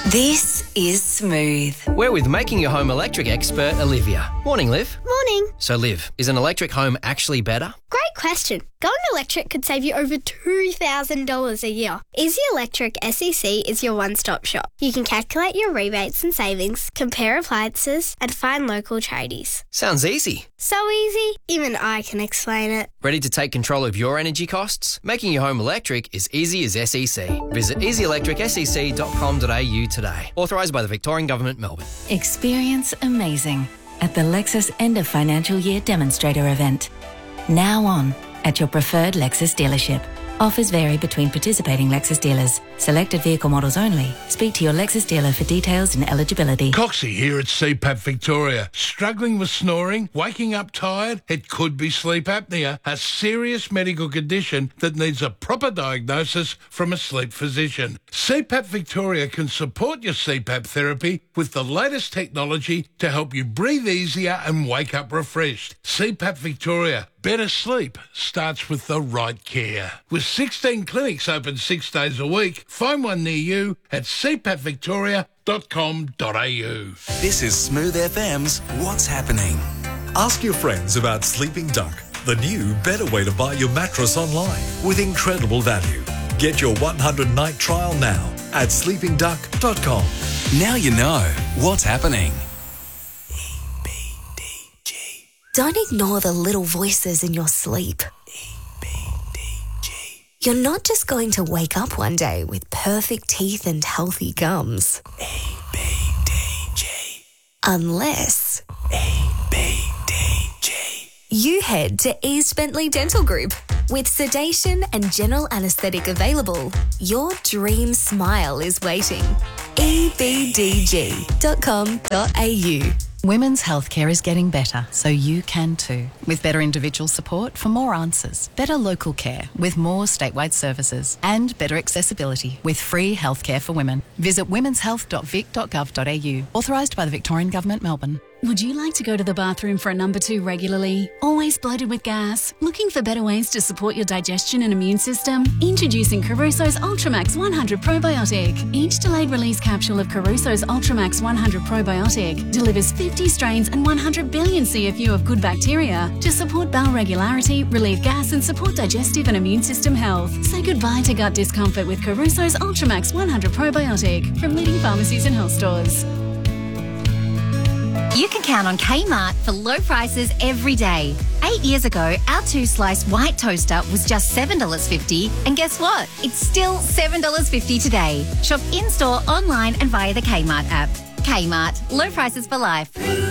This is Smooth. We're with Making Your Home Electric expert, Olivia. Morning, Liv. Morning. So, Liv, is an electric home actually better? Great question. Going electric could save you over $2,000 a year. Easy Electric SEC is your one-stop shop. You can calculate your rebates and savings, compare appliances, and find local tradies. Sounds easy. So easy, even I can explain it. Ready to take control of your energy costs? Making your home electric is easy as SEC. Visit easyelectricsec.com.au today. Authorised by the Victorian Government, Melbourne. Experience amazing at the Lexus End of Financial Year Demonstrator event. Now on at your preferred Lexus dealership. Offers vary between participating Lexus dealers. Selected vehicle models only. Speak to your Lexus dealer for details and eligibility. Coxie here at CPAP Victoria. Struggling with snoring? Waking up tired? It could be sleep apnea, a serious medical condition that needs a proper diagnosis from a sleep physician. CPAP Victoria can support your CPAP therapy with the latest technology to help you breathe easier and wake up refreshed. CPAP Victoria. Better sleep starts with the right care. With 16 clinics open 6 days a week, find one near you at cpatvictoria.com.au. This is Smooth FM's What's Happening. Ask your friends about Sleeping Duck, the new, better way to buy your mattress online with incredible value. Get your 100-night trial now at sleepingduck.com. Now you know what's happening. Don't ignore the little voices in your sleep. You're not just going to wake up one day with perfect teeth and healthy gums. Unless you head to East Bentley Dental Group. With sedation and general anaesthetic available, your dream smile is waiting. ebdg.com.au. Women's healthcare is getting better, so you can too. With better individual support for more answers, better local care with more statewide services, and better accessibility with free healthcare for women. Visit womenshealth.vic.gov.au. Authorised by the Victorian Government, Melbourne. Would you like to go to the bathroom for a number 2 regularly? Always bloated with gas? Looking for better ways to support your digestion and immune system? Introducing Caruso's Ultramax 100 Probiotic. Each delayed release capsule of Caruso's Ultramax 100 Probiotic delivers 50 strains and 100 billion CFU of good bacteria to support bowel regularity, relieve gas and support digestive and immune system health. Say goodbye to gut discomfort with Caruso's Ultramax 100 Probiotic from leading pharmacies and health stores. You can count on Kmart for low prices every day. 8 years ago, our 2-slice white toaster was just $7.50, and guess what? It's still $7.50 today. Shop in-store, online and via the Kmart app. Kmart, low prices for life.